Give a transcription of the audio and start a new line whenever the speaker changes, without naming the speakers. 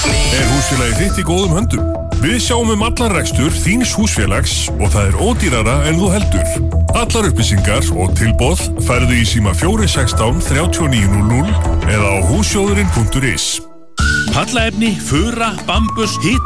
Húsfélagið þitt í góðum höndum? Við sjáum allan rekstur þíns húsfélags og það ódýrara en þú heldur. Allar upplýsingar og tilboð færðu í síma 416 3900 eða á hússjóðurinn.is.
Pallaefni, fura, bambus,